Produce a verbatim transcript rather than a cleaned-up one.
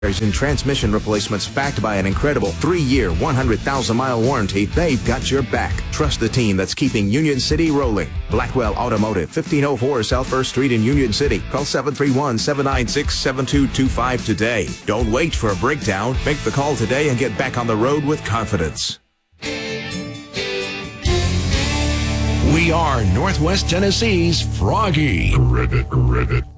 In transmission replacements backed by an incredible three-year, one hundred thousand mile warranty, they've got your back. Trust the team that's keeping Union City rolling. Blackwell Automotive, fifteen oh four South First Street in Union City. Call seven three one, seven nine six, seven two two five today. Don't wait for a breakdown. Make the call today and get back on the road with confidence. We are Northwest Tennessee's Froggy. Ribbit, ribbit.